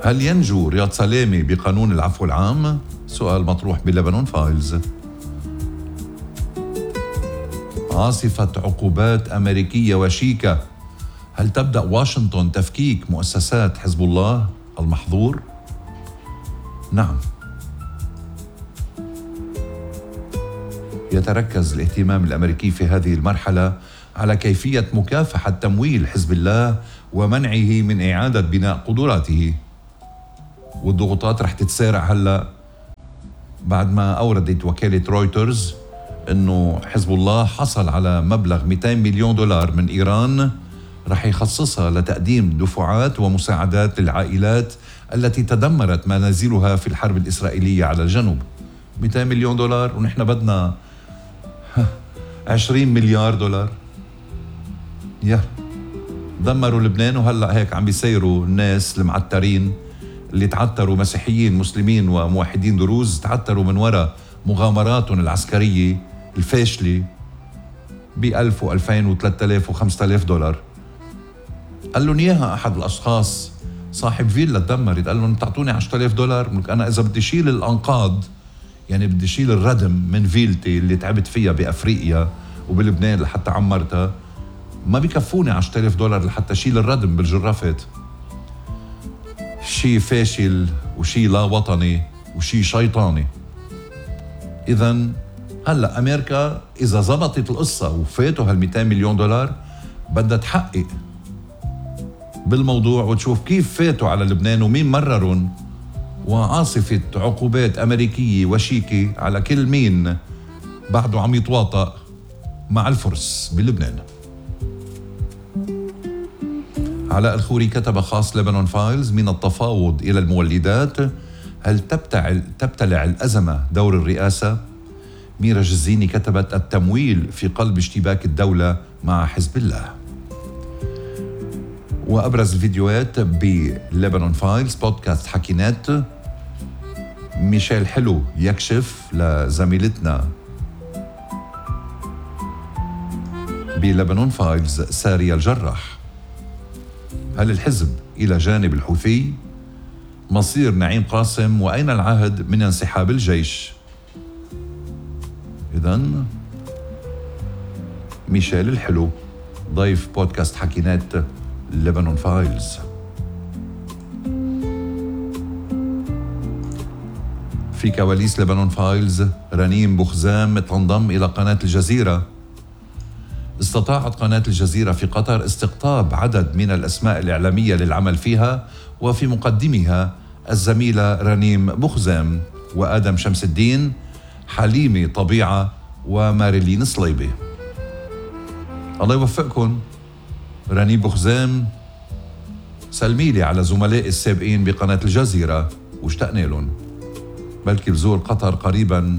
هل ينجو رياض سلامة بقانون العفو العام؟ سؤال مطروح بلبنان فايلز. عاصفة عقوبات أمريكية وشيكة، هل تبدأ واشنطن تفكيك مؤسسات حزب الله المحظور؟ نعم. يتركز الاهتمام الأمريكي في هذه المرحلة على كيفية مكافحة تمويل حزب الله ومنعه من إعادة بناء قدراته، والضغوطات رح تتسارع هلأ بعد ما أوردت وكالة رويترز أنه حزب الله حصل على مبلغ 200 مليون دولار من إيران رح يخصصها لتقديم دفعات ومساعدات للعائلات التي تدمرت منازلها في الحرب الإسرائيلية على الجنوب. 200 مليون دولار ونحن بدنا 20 مليار دولار. دمروا لبنان وهلأ هيك عم بيسيروا الناس المعترين اللي تعتروا، مسيحيين مسلمين وموحدين دروز، تعتروا من وراء مغامراتهم العسكرية الفاشلة ب1000 و2000 و3000 و5000 دولار. قال لهم إياها أحد الأشخاص صاحب فيلا تدمرت، قال لهم تعطوني 10,000 دولار، أنا إذا بدي شيل الأنقاض، يعني بدي شيل الردم من فيلتي اللي تعبت فيها بأفريقيا وبلبنان لحتى عمرتها، ما بيكفوني 10,000 دولار لحتى شيل الردم بالجرافات. شي فاشل وشي لا وطني وشي شيطاني. إذن هلأ أمريكا إذا زبطت القصة وفاتوا هال200 مليون دولار بدها تحقق بالموضوع وتشوف كيف فاتوا على لبنان ومين مررون، وعاصفة عقوبات أمريكية وشيكة على كل مين بعده عم يتواطأ مع الفرس بلبنان. علاء الخوري كتب خاص لبنان فايلز: من التفاوض إلى المولدات، هل تبتلع الأزمة دور الرئاسة؟ ميرا جزيني كتبت: التمويل في قلب اشتباك الدولة مع حزب الله. وأبرز الفيديوهات بلبنان فايلز بودكاست حكينات: ميشيل حلو يكشف لزميلتنا بلبنان فايلز سارية الجراح. هل الحزب إلى جانب الحوثي؟ مصير نعيم قاسم وأين العهد من انسحاب الجيش؟ إذن ميشيل الحلو ضيف بودكاست حكينات لبنان فايلز. في كواليس لبنان فايلز: رنيم بوخزام تنضم إلى قناة الجزيرة. استطاعت قناة الجزيرة في قطر استقطاب عدد من الأسماء الإعلامية للعمل فيها، وفي مقدمها الزميلة رنيم بوخزام وآدم شمس الدين، حليمة طبيعة، وماريلين صليبي. الله يوفقكم. رنيم بوخزام سلميلي على زملائي السابقين بقناة الجزيرة واشتقنا لهم، بلكي بزور قطر قريبا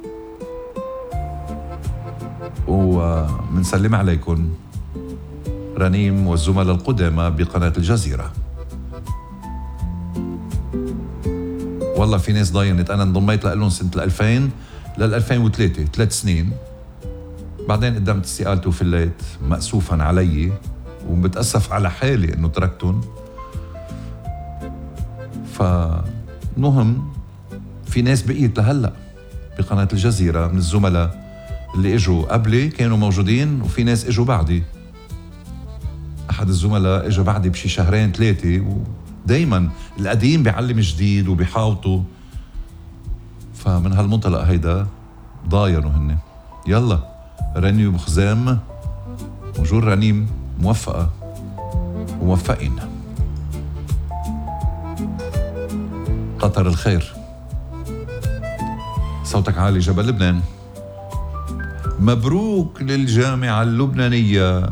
ومنسلم عليكم رنيم والزملاء القدامى بقناة الجزيرة. والله في ناس ضاينت، أنا انضميت لهم سنة 2000 لل2003 3 سنين، بعدين قدمت استقالتي وفليت مأسوفا علي ومتأسف على حالي إنه تركتهم. فمهم في ناس بقيت لهلأ بقناة الجزيرة من الزملاء اللي اجوا قبلي كانوا موجودين، وفي ناس اجوا بعدي. احد الزملاء اجوا بعدي بشي 2 3، ودايما القديم بيعلم جديد وبيحاوطوا، فمن هالمنطلق هيدا ضاينوا هن. يلا رنيم بخزام وجور رنيم موفقة وموفقين. قطر الخير. صوتك عالي جبل لبنان. مبروك للجامعة اللبنانية،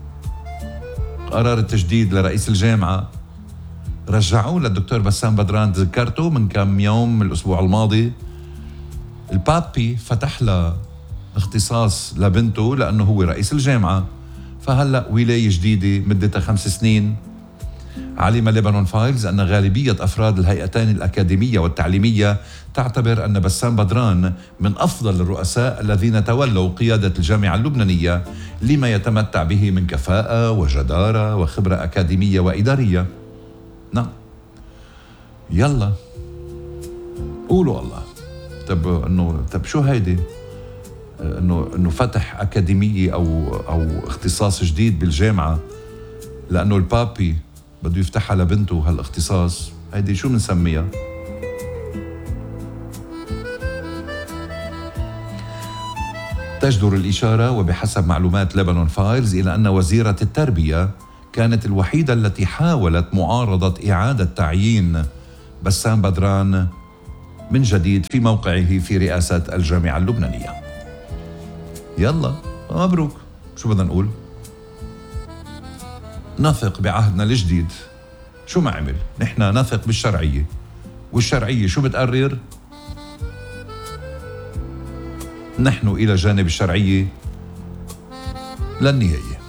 قرار التجديد لرئيس الجامعة رجعوه للدكتور بسام بدران. تذكرته من كم يوم الأسبوع الماضي البابي فتح له اختصاص لبنته لأنه هو رئيس الجامعة، فهلأ ولاية جديدة مدتها 5 سنين. علم لبنان فايلز أن غالبية أفراد الهيئتين الأكاديمية والتعليمية تعتبر أن بسام بدران من أفضل الرؤساء الذين تولوا قيادة الجامعة اللبنانية لما يتمتع به من كفاءة وجدارة وخبرة أكاديمية وإدارية. نعم، يلا قولوا الله. طب شو هيدي؟ انه فتح اكاديميه او اختصاص جديد بالجامعه لانه البابي بده يفتحها لبنته هالاختصاص. هيدي شو بنسميها؟ تجدر الإشارة وبحسب معلومات لبنان فايلز إلى أن وزيرة التربية كانت الوحيدة التي حاولت معارضة إعادة تعيين بسام بدران من جديد في موقعه في رئاسة الجامعة اللبنانية. يلا مبروك. شو بدنا نقول؟ نثق بعهدنا الجديد. شو ما عمل نحن نثق بالشرعية، والشرعية شو بتقرر؟ نحن إلى جانب الشرعية للنهاية.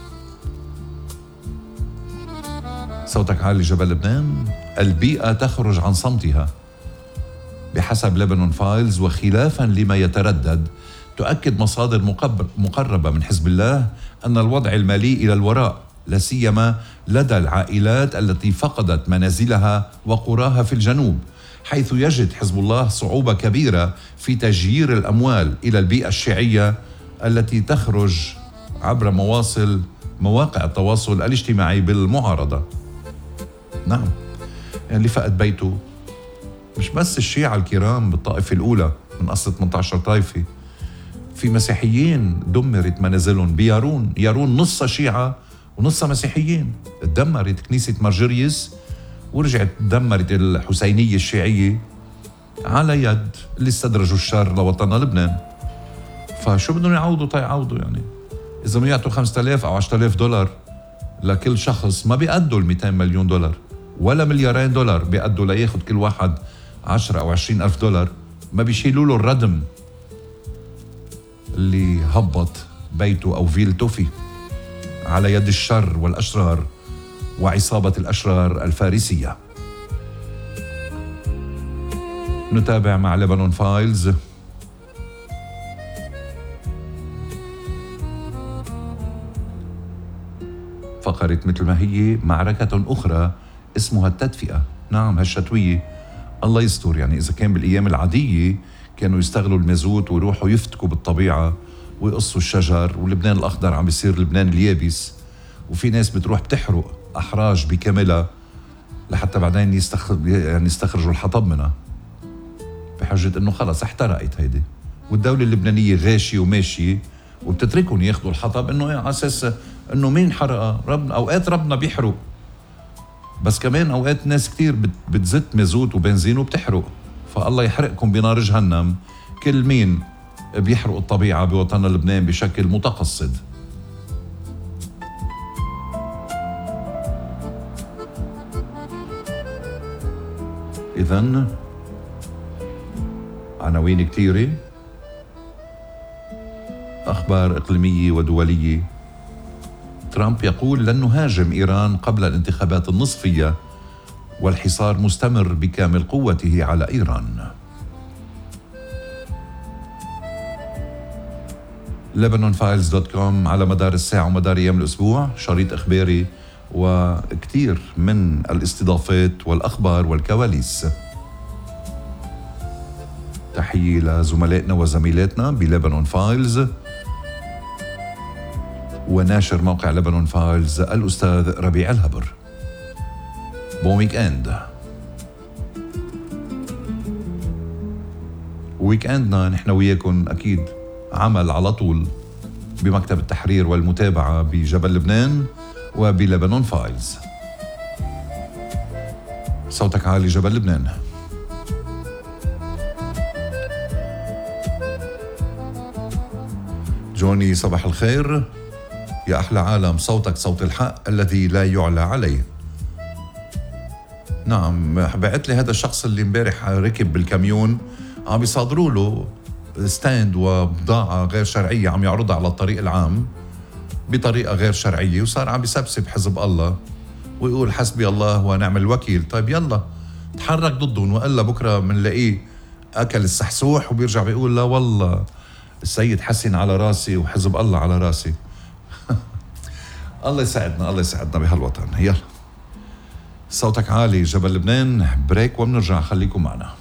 صوتك عالي جبل لبنان. البيئة تخرج عن صمتها. بحسب لبنان فايلز وخلافا لما يتردد، تؤكد مصادر مقربة من حزب الله أن الوضع المالي إلى الوراء، لا سيما لدى العائلات التي فقدت منازلها وقراها في الجنوب، حيث يجد حزب الله صعوبة كبيرة في تجيير الأموال إلى البيئة الشيعية التي تخرج عبر مواقع التواصل الاجتماعي بالمعارضة. نعم، يعني اللي فقد بيته مش بس الشيعة الكرام بالطائفة الأولى من أصل 18 طائفة، في مسيحيين دمرت منازلهم بيارون. يارون نصها شيعة ونصها مسيحيين. تدمرت كنيسة مرجريس ورجعت دمرت الحسينية الشيعية على يد اللي استدرجوا الشر لوطننا لبنان. فشو بدهم يعوضوا؟ يعوضوا يعني إذا بدهم يعطوا 5000 أو 10000 دولار لكل شخص، ما بيقدوا 200 مليون دولار ولا مليارين دولار بيقدوا لياخد كل واحد 10 أو 20,000 دولار. ما بيشيلوا له الردم اللي هبط بيته أو فيلته فيه على يد الشر والأشرار وعصابة الأشرار الفارسية. نتابع مع لبنان فايلز. فقرت مثل ما هي معركة أخرى اسمها التدفئة. نعم، هالشتوية الله يستر. يعني إذا كان بالأيام العادية كانوا يستغلوا المازوت ويروحوا يفتكوا بالطبيعة ويقصوا الشجر، ولبنان الأخضر عم بيصير لبنان اليابس، وفي ناس بتروح بتحرق أحراج بكاملها لحتى بعدين يستخرجوا الحطب منها بحجة إنه خلص احترقت هيدي، والدولة اللبنانية غاشية وماشية وبتتركهم ياخذوا الحطب إنه على أساس إنه مين حرقها؟ ربنا. أوقات ربنا بيحرق، بس كمان أوقات ناس كتير بتزت مازوت وبنزين وبتحرق. فالله يحرقكم بنار جهنم كل مين بيحرق الطبيعة بوطننا لبنان بشكل متقصد. إذن عناوين كتيرة، أخبار إقليمية ودولية. ترامب يقول لن نهاجم إيران قبل الانتخابات النصفية، والحصار مستمر بكامل قوته على إيران. LebanonFiles.com على مدار الساعة ومدار أيام الأسبوع شريط إخباري وكتير من الاستضافات والأخبار والكواليس. تحية لزملائنا وزميلاتنا بلبنان فايلز وناشر موقع لبنان فايلز الأستاذ ربيع الهبر. بون ويك اند. ويك اندنا نحن وياكم أكيد عمل على طول بمكتب التحرير والمتابعة بجبل لبنان وبلبنان فايلز. صوتك عالي جبل لبنان. جوني صباح الخير يا أحلى عالم، صوتك صوت الحق الذي لا يعلى عليه. نعم، بعت لي هذا الشخص اللي امبارح ركب بالكاميون عم بيصادروا له ستاند وبضاعة غير شرعية عم يعرضها على الطريق العام بطريقة غير شرعية، وصار عم بيسبسب حزب الله ويقول حسبي الله ونعم الوكيل. طيب يلا تحرك ضدهم، وإلا بكرة منلاقيه أكل السحسوح وبيرجع بيقول لا والله السيد حسن على راسي وحزب الله على راسي. الله يساعدنا، الله يساعدنا بهالوطن. يلا صوتك عالي. جبل لبنان بريك وبنرجع، خليكم معنا.